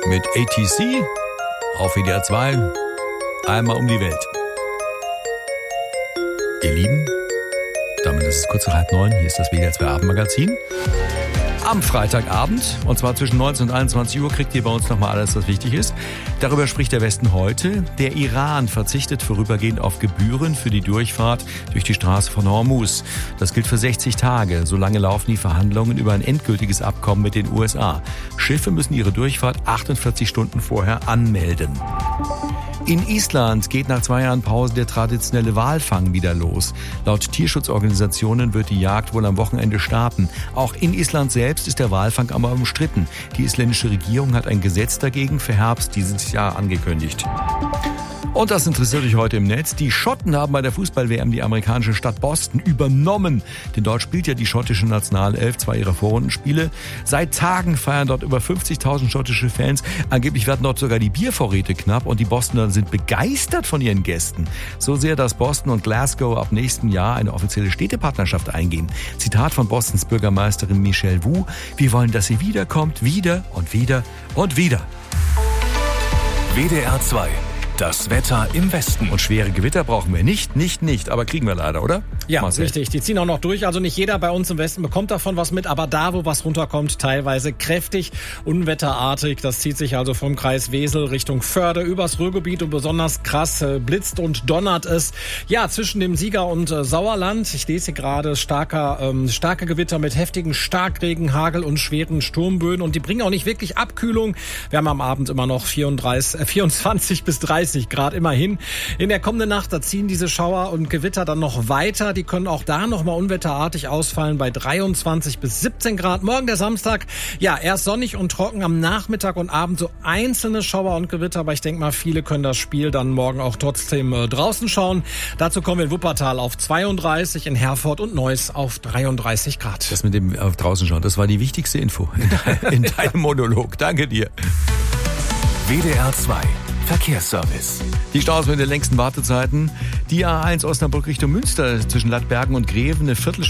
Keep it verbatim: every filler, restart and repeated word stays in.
mit A T C auf W D R zwei. Einmal um die Welt. Ihr Lieben, damit ist es kurz nach halb neun. Hier ist das W D R zwei Abendmagazin. Am Freitagabend, und zwar zwischen neunzehn und einundzwanzig Uhr, kriegt ihr bei uns nochmal alles, was wichtig ist. Darüber spricht der Westen heute. Der Iran verzichtet vorübergehend auf Gebühren für die Durchfahrt durch die Straße von Hormuz. Das gilt für sechzig Tage. Solange laufen die Verhandlungen über ein endgültiges Abkommen mit den U S A. Schiffe müssen ihre Durchfahrt achtundvierzig Stunden vorher anmelden. In Island geht nach zwei Jahren Pause der traditionelle Walfang wieder los. Laut Tierschutzorganisationen wird die Jagd wohl am Wochenende starten. Auch in Island selbst ist der Walfang aber umstritten. Die isländische Regierung hat ein Gesetz dagegen für Herbst dieses Jahr angekündigt. Und das interessiert euch heute im Netz. Die Schotten haben bei der Fußball-W M die amerikanische Stadt Boston übernommen. Denn dort spielt ja die schottische Nationalelf zwei ihrer Vorrundenspiele. Seit Tagen feiern dort über fünfzigtausend schottische Fans. Angeblich werden dort sogar die Biervorräte knapp und die Bostoner sind begeistert von ihren Gästen. So sehr, dass Boston und Glasgow ab nächsten Jahr eine offizielle Städtepartnerschaft eingehen. Zitat von Bostons Bürgermeisterin Michelle Wu: Wir wollen, dass sie wiederkommt, wieder und wieder und wieder. W D R zwei. Das Wetter im Westen. Und schwere Gewitter brauchen wir nicht, nicht, nicht, aber kriegen wir leider, oder? Ja, Marcel. Richtig. Die ziehen auch noch durch. Also nicht jeder bei uns im Westen bekommt davon was mit, aber da, wo was runterkommt, teilweise kräftig, unwetterartig. Das zieht sich also vom Kreis Wesel Richtung Förde übers Ruhrgebiet und besonders krass äh, blitzt und donnert es. Ja, zwischen dem Sieger und äh, Sauerland. Ich lese hier gerade starker, ähm, starke Gewitter mit heftigen Starkregen, Hagel und schweren Sturmböen. Und die bringen auch nicht wirklich Abkühlung. Wir haben am Abend immer noch vierunddreißig, äh, vierundzwanzig bis dreißig Grad immerhin. In der kommenden Nacht, da ziehen diese Schauer und Gewitter dann noch weiter. Die können auch da noch mal unwetterartig ausfallen bei dreiundzwanzig bis siebzehn Grad. Morgen der Samstag, ja, erst sonnig und trocken, am Nachmittag und Abend so einzelne Schauer und Gewitter. Aber ich denke mal, viele können das Spiel dann morgen auch trotzdem äh, draußen schauen. Dazu kommen wir in Wuppertal auf zweiunddreißig, in Herford und Neuss auf dreiunddreißig Grad. Das mit dem auf draußen schauen, das war die wichtigste Info in, in deinem Monolog. Danke dir. W D R zwei. Verkehrsservice. Die Staus mit den längsten Wartezeiten. Die A eins Osnabrück Richtung Münster zwischen Lattbergen und Greven eine Viertelstunde